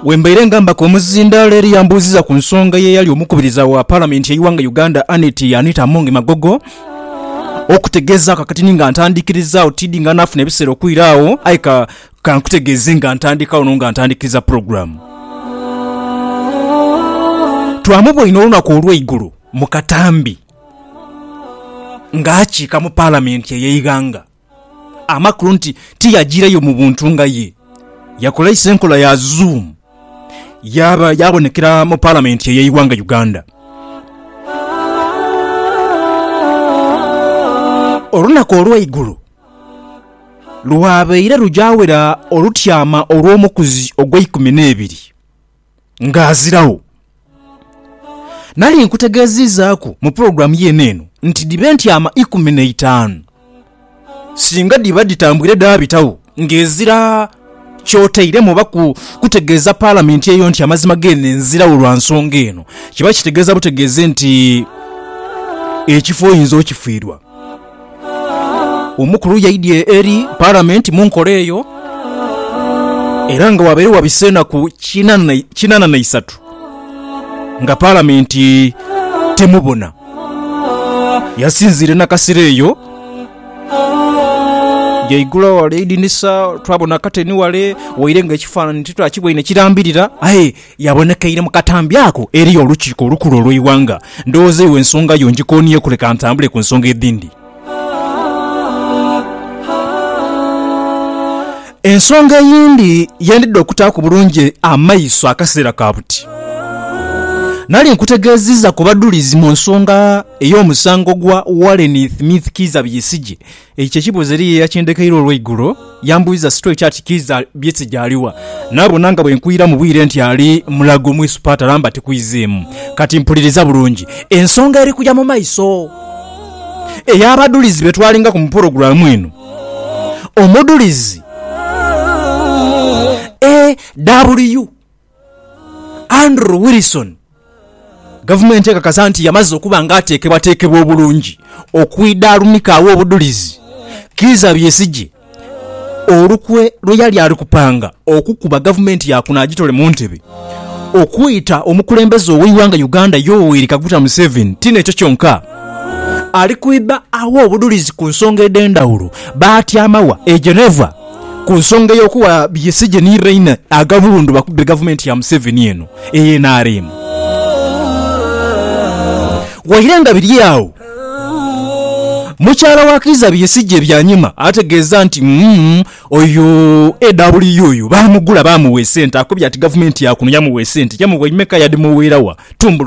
Wembaire ngamba ko muzinda leri yambuziza ku nsonga ye yali omukubiriza wa parliament y'Iwanga Uganda Anita Amongi Magogo okutegeza kakati ninga ntandikiriza otidi nga nafuna ebiseera okwiraawo aika kankutegeze nga ntandika ono nga ntandikiriza program twamubwe inoolunaku olw'eigulu mu katambi ng'akiika mu parliament y'Iganga amakulu nti tiyagireyo mu buntu nga ye yakola isenkola ya Zoom yabonekera mu parliament y'Iwanga Uganda. Olunaku olw'eigulu lwabeire lujawera olutyama olw'omukuzi ogw'ekumi ng'azirawo. Nali nkutegeezizaaku mu programu yeneeno nti dibe ntyama 15 singa diba ditambwire ddala bitawo ng'ezira kyoteire mu kutegeeza parliament eyo nti amazima gene nzira lwa nsonga eno kiba kitegeeza butegeeze nti ekifo oyinza okifiirwa. Omukulu yaidye eri parliament mu nkola eyo era nga wabeere wabiseena ku 83 nga parliament temubona yasinzire nakasira eyo yaigula wale idinisa twabona kateni wale wairenga ekifaananyi titwakibwine kirambirira yabonekeire mu katambi ako eri olukiiko olukulu olw'Iwanga ndowooza eyo ensonga yo njikooniye kuleka ntambule ku nsonga edindi. Ensonga eyindi yendidde okutaako bulungi amaiso akaseera ka buti. Nali nkutegeeziza ku badulizi mu nsonga ey'omusango gwa Warren Smith Kizza Besigye ekyo kibuuzo eri yakyendekeire olw'eigulu yambuuza story kyati Kizza Besigye aliwa nabo nanga bwe nkwira mu bwire nti ali mulago mwisu pata lamba tekwizeemu kati mpuliriza bulungi ensonga eri kujja mu maiso ey'abadulizi be twalinga ku programu eno omudulizi W Andrew Wilson Government ekakasa nti yamaze okuba ng'ateekebwateekebwa obulungi okwidaalumikaawo obudulizi Kizza Besigye olukwe lwe yali ali kupanga okukuba gavumenti yakunaagitole mu ntebe okuyita omukulembeze ow'Iwanga Uganda Yoweri Kaguta Museveni tina ekyo kyonka ali kuiba awo obudulizi ku nsonga ed'endawulo baatyamawa e Geneva ku nsonga y'okuwa Besigye ni Reina agabulundu bakubbe gavumenti ya Museveni eno NRM. Wairenga biri awo mukyala wa Kizza Besigye byanyima ategeeza nti oyo EW oyo baamugula baamuwe sente akubye ati gavumenti yakuno yamuwe sente yamuwe imeka yadimuweerawa tumbulo